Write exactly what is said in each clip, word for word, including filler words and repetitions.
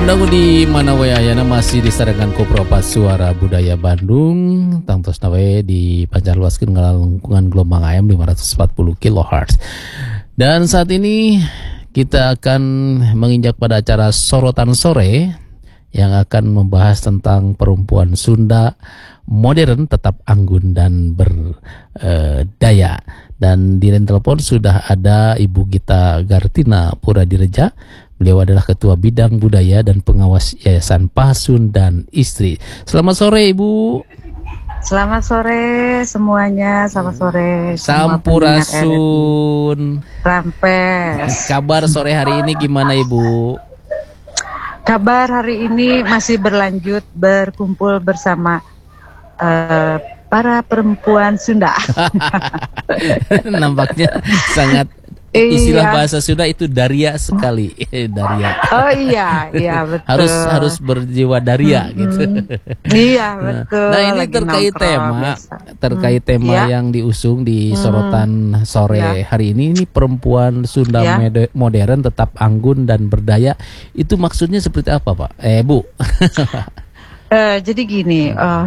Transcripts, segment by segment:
Undang di mana wayana masih disarankan Kopropa Suara Budaya Bandung tangtos nawe di pancarluaskeun ngalangkungan gelombang A M lima ratus empat puluh kilohertz. Dan saat ini kita akan menginjak pada acara Sorotan Sore yang akan membahas tentang perempuan Sunda modern tetap anggun dan berdaya. Dan di line telepon sudah ada Ibu Gita Gartina Puradireja. Beliau adalah Ketua Bidang Budaya dan Pengawas Yayasan Pasun dan Istri. Selamat sore Ibu. Selamat sore semuanya. Selamat sore. Sampurasun. Rampes. Kabar sore hari ini gimana Ibu? Kabar hari ini masih berlanjut berkumpul bersama uh, para perempuan Sunda. Nampaknya sangat istilah iya. Bahasa Sunda itu daria sekali. Daria. Oh iya, iya betul. Harus harus berjiwa daria hmm, gitu. Iya betul. Nah ini lagi terkait tema biasa. terkait hmm, tema iya. yang diusung di Sorotan Sore iya. hari ini. Ini perempuan Sunda iya. modern tetap anggun dan berdaya. Itu maksudnya seperti apa Pak? Eh Bu. uh, jadi gini, uh,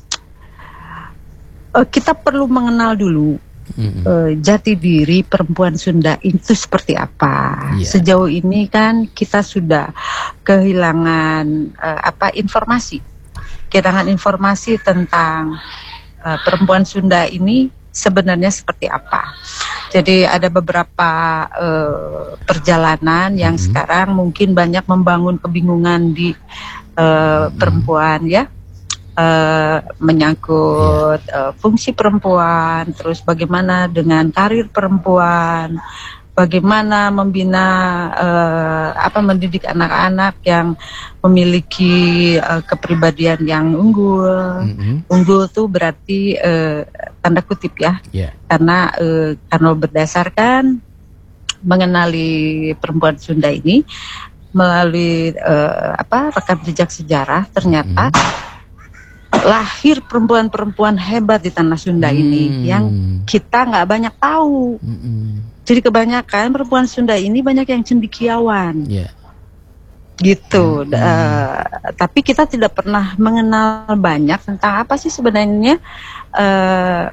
uh, kita perlu mengenal dulu. Mm-hmm. Uh, jati diri perempuan Sunda itu seperti apa? Yeah. Sejauh ini kan kita sudah kehilangan uh, apa informasi, kehilangan informasi tentang uh, perempuan Sunda ini sebenarnya seperti apa. Jadi ada beberapa uh, perjalanan yang mm-hmm. sekarang mungkin banyak membangun kebingungan di uh, mm-hmm. perempuan ya. Uh, menyangkut uh, fungsi perempuan, terus bagaimana dengan karir perempuan, bagaimana membina uh, apa mendidik anak-anak yang memiliki uh, kepribadian yang unggul. Mm-hmm. Unggul tuh berarti uh, tanda kutip ya, yeah. karena uh, karena berdasarkan mengenali perempuan Sunda ini melalui uh, apa rekam jejak sejarah ternyata. Mm-hmm. lahir perempuan-perempuan hebat di tanah Sunda hmm. ini yang kita nggak banyak tahu. Hmm. Jadi kebanyakan perempuan Sunda ini banyak yang cendekiawan, yeah. gitu. Hmm. Uh, tapi kita tidak pernah mengenal banyak tentang apa sih sebenarnya uh,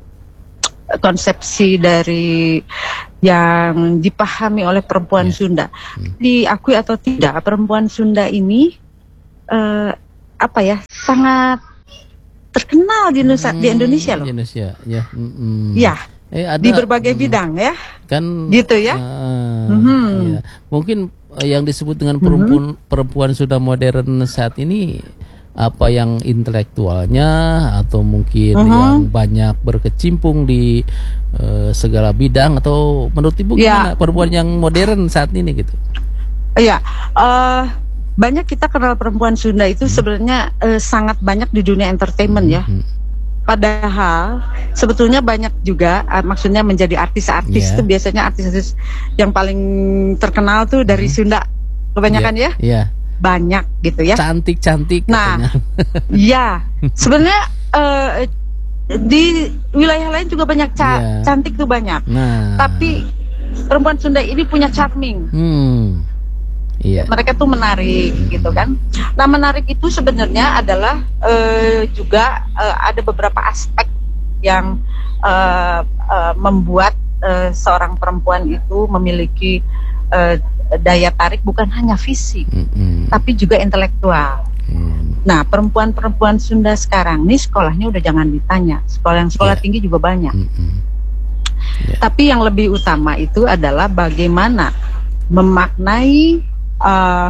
konsepsi dari yang dipahami oleh perempuan yeah. Sunda. Hmm. Diakui atau tidak, perempuan Sunda ini uh, apa ya sangat terkenal di Indonesia, hmm, di Indonesia loh. Indonesia, ya. Mm-hmm. Ya. Eh, ada, di berbagai mm, bidang ya. Kan gitu ya. Uh, mm-hmm. ya. Mungkin uh, yang disebut dengan perempuan mm-hmm. perempuan sudah modern saat ini apa yang intelektualnya atau mungkin mm-hmm. yang banyak berkecimpung di uh, segala bidang atau menurut Ibu gimana ya. Perempuan yang modern saat ini gitu? Iya. Uh, Banyak kita kenal perempuan Sunda itu hmm. sebenarnya eh, sangat banyak di dunia entertainment ya. Hmm. Padahal sebetulnya banyak juga, uh, maksudnya menjadi artis-artis yeah. itu biasanya artis-artis yang paling terkenal tuh dari hmm. Sunda. Kebanyakan yeah. ya? Yeah. Banyak gitu ya. Cantik-cantik. Nah, ya sebenarnya uh, di wilayah lain juga banyak ca- yeah. cantik tuh banyak. Nah. Tapi perempuan Sunda ini punya charming. Hmm. Iya. Mereka tuh menarik gitu kan. Nah menarik itu sebenarnya adalah uh, juga uh, ada beberapa aspek yang uh, uh, membuat uh, seorang perempuan itu memiliki uh, daya tarik bukan hanya fisik, mm-hmm. tapi juga intelektual. Mm. Nah perempuan-perempuan Sunda sekarang nih sekolahnya udah jangan ditanya, sekolah yang sekolah yeah. tinggi juga banyak. Mm-hmm. Yeah. Tapi yang lebih utama itu adalah bagaimana memaknai Uh,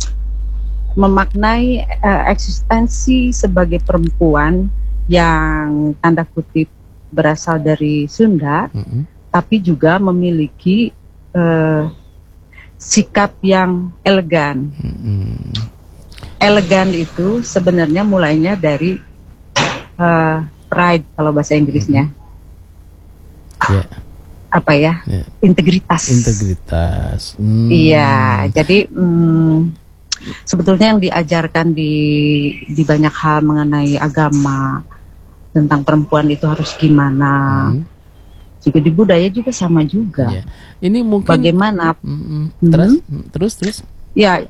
memaknai uh, eksistensi sebagai perempuan yang tanda kutip berasal dari Sunda, mm-hmm. tapi juga memiliki uh, sikap yang elegan. Mm-hmm. Elegan itu sebenarnya mulainya dari uh, pride kalau bahasa Inggrisnya. Mm-hmm. Yeah. Apa ya, ya. integritas integritas hmm. iya jadi hmm, sebetulnya yang diajarkan di di banyak hal mengenai agama tentang perempuan itu harus gimana hmm. juga di budaya juga sama juga ya. Ini mungkin bagaimana hmm, terus hmm. terus terus ya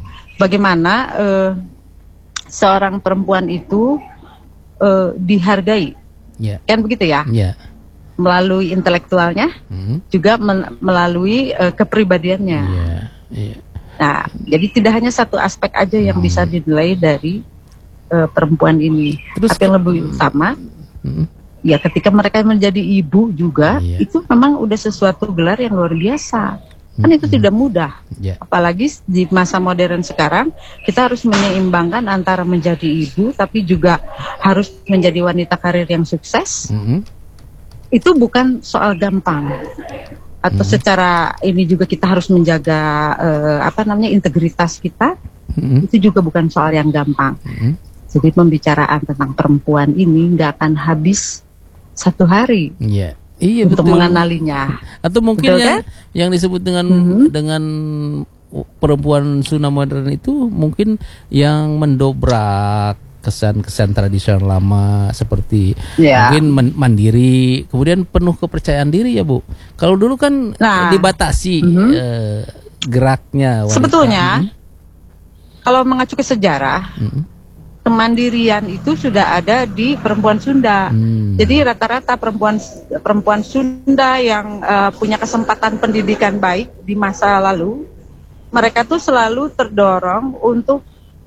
bagaimana uh, seorang perempuan itu uh, dihargai, yeah. kan begitu ya? Yeah. Melalui intelektualnya, mm-hmm. juga men- melalui uh, kepribadiannya. Yeah. Yeah. Nah, jadi tidak hanya satu aspek aja yang mm. bisa dinilai dari uh, perempuan ini. Terus, tapi yang lebih utama, mm. ya ketika mereka menjadi ibu juga, yeah. itu memang udah sesuatu gelar yang luar biasa. Kan mm-hmm. itu tidak mudah. Yeah. Apalagi di masa modern sekarang, kita harus menyeimbangkan antara menjadi ibu, tapi juga harus menjadi wanita karir yang sukses. Mm-hmm. Itu bukan soal gampang, atau hmm. secara ini juga kita harus menjaga uh, apa namanya integritas kita, hmm. itu juga bukan soal yang gampang. Hmm. Jadi pembicaraan tentang perempuan ini nggak akan habis satu hari yeah. iya, untuk betul. mengenalinya. Atau mungkin betul, yang, kan? yang disebut dengan hmm. dengan perempuan Sunda modern itu mungkin yang mendobrak kesan-kesan tradisional lama seperti yeah. mungkin man- mandiri, kemudian penuh kepercayaan diri ya Bu. Kalau dulu kan nah, dibatasi mm-hmm. eh, geraknya. Wanita. Sebetulnya hmm. kalau mengacu ke sejarah, mm-hmm. kemandirian itu sudah ada di perempuan Sunda. Mm. Jadi rata-rata perempuan perempuan Sunda yang uh, punya kesempatan pendidikan baik di masa lalu, mereka tuh selalu terdorong untuk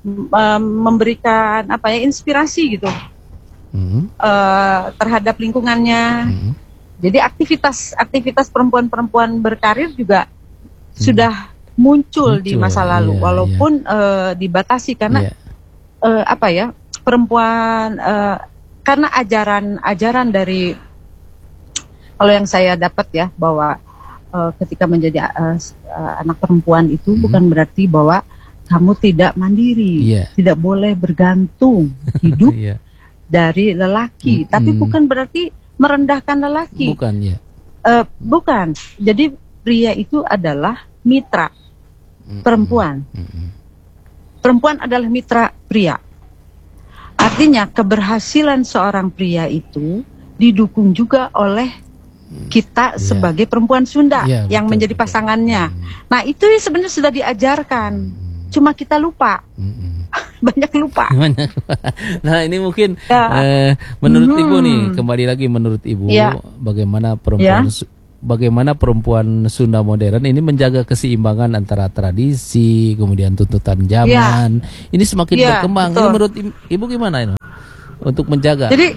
memberikan apa ya inspirasi gitu mm-hmm. uh, terhadap lingkungannya. Mm-hmm. Jadi aktivitas aktivitas perempuan-perempuan berkarir juga mm-hmm. sudah muncul, muncul di masa lalu, iya, walaupun iya. Uh, dibatasi karena iya. uh, apa ya perempuan uh, karena ajaran-ajaran dari kalau yang saya dapat ya bahwa uh, ketika menjadi uh, uh, anak perempuan itu mm-hmm. bukan berarti bahwa kamu tidak mandiri, yeah. tidak boleh bergantung hidup yeah. dari lelaki. Mm-hmm. Tapi bukan berarti merendahkan lelaki. Bukan, ya. Uh, bukan. Jadi pria itu adalah mitra mm-hmm. perempuan. Mm-hmm. Perempuan adalah mitra pria. Artinya keberhasilan seorang pria itu didukung juga oleh kita yeah. sebagai perempuan Sunda yeah, yang betul, menjadi betul. pasangannya. Mm-hmm. Nah itu sebenarnya sudah diajarkan. Mm-hmm. Cuma kita lupa, mm-hmm. banyak lupa. Nah ini mungkin ya. eh, menurut hmm. Ibu nih, kembali lagi menurut Ibu, ya. bagaimana perempuan ya. bagaimana perempuan Sunda modern ini menjaga keseimbangan antara tradisi, kemudian tuntutan zaman, ya. ini semakin ya, berkembang. Betul. Ini menurut Ibu gimana ini untuk menjaga? Jadi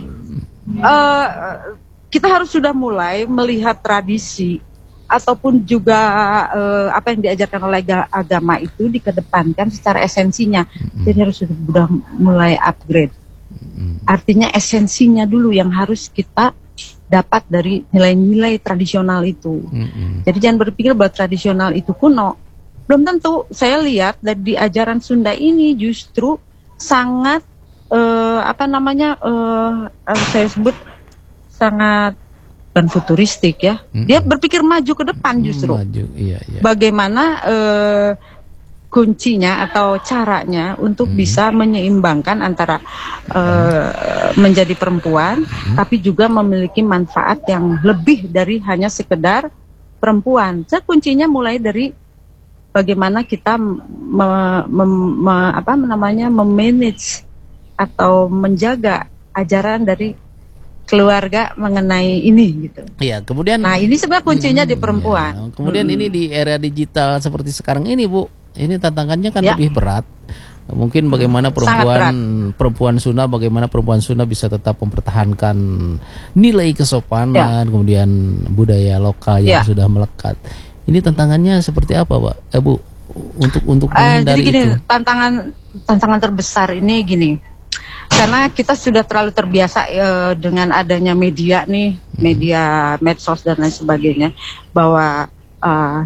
uh, kita harus sudah mulai melihat tradisi ataupun juga uh, apa yang diajarkan oleh agama itu dikedepankan secara esensinya. Mm-hmm. Jadi harus sudah mulai upgrade. Mm-hmm. Artinya esensinya dulu yang harus kita dapat dari nilai-nilai tradisional itu. Mm-hmm. Jadi jangan berpikir bahwa tradisional itu kuno. Belum tentu. Saya lihat dari ajaran Sunda ini justru sangat uh, apa namanya uh, saya sebut sangat dan futuristik ya, mm-hmm. dia berpikir maju ke depan justru. Maju, iya, iya. Bagaimana uh, kuncinya atau caranya untuk mm-hmm. bisa menyeimbangkan antara uh, menjadi perempuan, mm-hmm. tapi juga memiliki manfaat yang lebih dari hanya sekedar perempuan. Jadi kuncinya mulai dari bagaimana kita me, me, me, apa namanya memanage atau menjaga ajaran dari keluarga mengenai ini gitu. Iya, kemudian nah ini sebenarnya kuncinya hmm, di perempuan. Ya. Kemudian hmm. ini di era digital seperti sekarang ini, Bu, ini tantangannya kan ya. lebih berat. Mungkin bagaimana perempuan perempuan Sunda, bagaimana perempuan Sunda bisa tetap mempertahankan nilai kesopanan, ya. kemudian budaya lokal yang ya. sudah melekat. Ini tantangannya seperti apa, Pak? Eh, Bu, untuk untuk menghindari uh, jadi gini, itu. Tantangan tantangan terbesar ini gini. Karena kita sudah terlalu terbiasa uh, dengan adanya media nih, hmm. media medsos dan lain sebagainya, bahwa uh,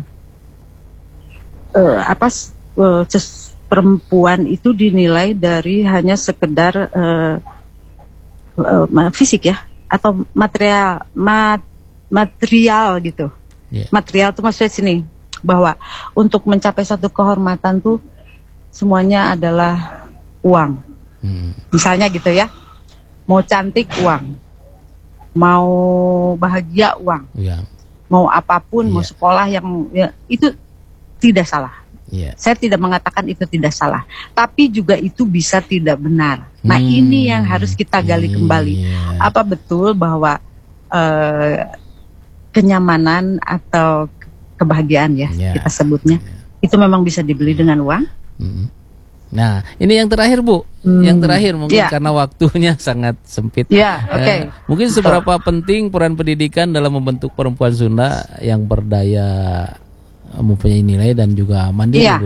uh, apa uh, perempuan itu dinilai dari hanya sekedar uh, uh, fisik ya, atau material mat, material gitu. Yeah. Material itu maksudnya sini bahwa untuk mencapai satu kehormatan tuh semuanya adalah uang. Hmm. Misalnya gitu ya, mau cantik uang, mau bahagia uang, yeah. mau apapun, yeah. mau sekolah yang ya, itu tidak salah. Yeah. Saya tidak mengatakan itu tidak salah, tapi juga itu bisa tidak benar. Nah, Hmm, ini yang harus kita gali kembali. iya. Apa betul bahwa uh, kenyamanan atau kebahagiaan ya Yeah. kita sebutnya, Yeah. itu memang bisa dibeli dengan uang? Hmm. Nah, ini yang terakhir Bu, Hmm. yang terakhir mungkin Ya. karena waktunya sangat sempit. Ya, oke. Eh, mungkin seberapa penting peran pendidikan dalam membentuk perempuan Sunda yang berdaya, mempunyai nilai dan juga mandiri, Ya. Bu?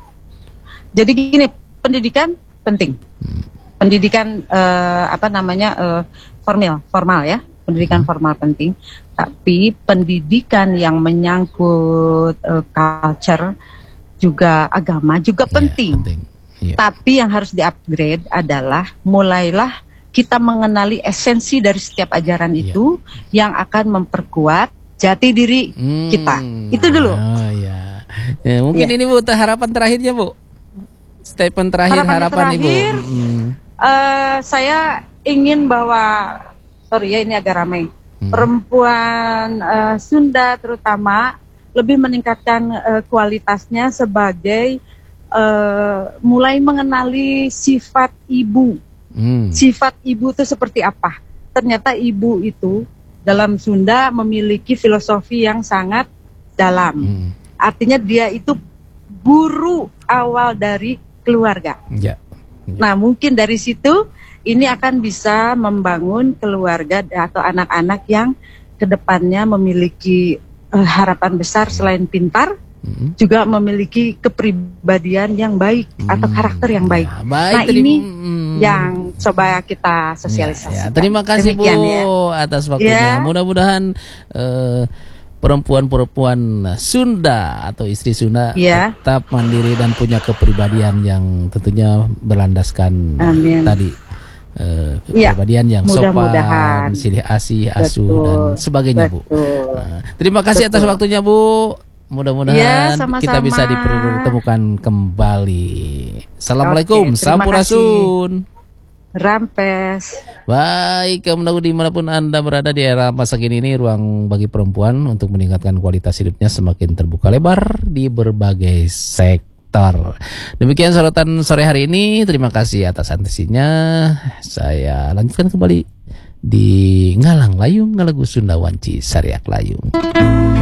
Jadi gini, pendidikan penting. Hmm. Pendidikan eh, apa namanya eh, formal, formal ya. Pendidikan Hmm. formal penting. Tapi pendidikan yang menyangkut eh, culture juga agama juga Ya, penting. penting. Iya. Tapi yang harus di-upgrade adalah mulailah kita mengenali esensi dari setiap ajaran Iya. itu yang akan memperkuat jati diri Hmm. kita. Itu dulu. Oh ya. Ya, mungkin Iya. ini Bu harapan terakhirnya Bu. Statement terakhir Harapannya harapan nih Bu. terakhir, Hmm. Eh, saya ingin bahwa, sorry ya ini agak ramai, Hmm. perempuan eh, Sunda terutama lebih meningkatkan eh, kualitasnya sebagai eh, mulai mengenali sifat ibu. Hmm. Sifat ibu itu seperti apa? Ternyata ibu itu dalam Sunda memiliki filosofi yang sangat dalam. Hmm. Artinya dia itu guru awal dari keluarga. Ya. Nah, mungkin dari situ ini akan bisa membangun keluarga atau anak-anak yang kedepannya memiliki eh, harapan besar selain pintar, Hmm. juga memiliki kepribadian yang baik atau Hmm. karakter yang baik. Ya, baik, Nah, terima- ini hmm. yang coba kita Ya, sosialisasikan. ya. Terima kasih Demikian, Bu ya. atas waktunya. Ya. Mudah-mudahan eh, perempuan-perempuan Sunda atau istri Sunda Ya. tetap mandiri dan punya kepribadian yang tentunya berlandaskan Amin. tadi eh, Ya. kepribadian yang sopan, Mudah-mudahan. silih asih, asuh Betul. dan sebagainya Bu. Betul. Nah, terima kasih atas Betul. waktunya Bu. Mudah-mudahan Ya, sama-sama. kita bisa dipertemukan kembali. Assalamualaikum, Oke, terima sampurasun. Rampes. Baik, kamu dimanapun Anda berada di era masa kini ini, ruang bagi perempuan untuk meningkatkan kualitas hidupnya semakin terbuka lebar di berbagai sektor. Demikian sorotan sore hari ini. Terima kasih atas atensinya. Saya lanjutkan kembali di Ngalang Layung, Ngalagu Sunda Wanci Sariak Layung.